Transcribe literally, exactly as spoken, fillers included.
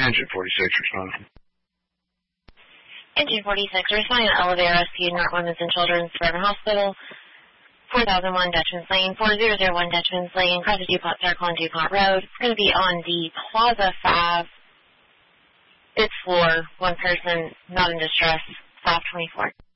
Engine forty-six, responding. Engine forty-six, responding to elevator rescue, North Women's and Children's Suburban Hospital, four thousand one Dutchman's Lane, four thousand one Dutchman's Lane, across the DuPont Circle on DuPont Road. It's going to be on the Plaza five, fifth floor, one person, not in distress, five twenty-four.